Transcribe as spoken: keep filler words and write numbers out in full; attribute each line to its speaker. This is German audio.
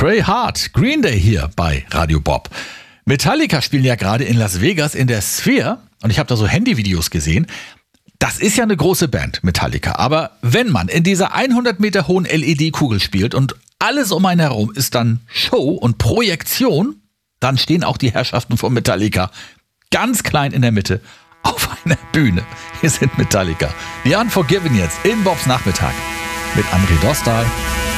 Speaker 1: Trey Hart, Green Day hier bei Radio Bob. Metallica spielen ja gerade in Las Vegas in der Sphere und ich habe da so Handyvideos gesehen. Das ist ja eine große Band, Metallica, aber wenn man in dieser hundert Meter hohen L E D-Kugel spielt und alles um einen herum ist dann Show und Projektion, dann stehen auch die Herrschaften von Metallica ganz klein in der Mitte auf einer Bühne. Hier sind Metallica. The Unforgiven jetzt in Bobs Nachmittag mit André Dostal.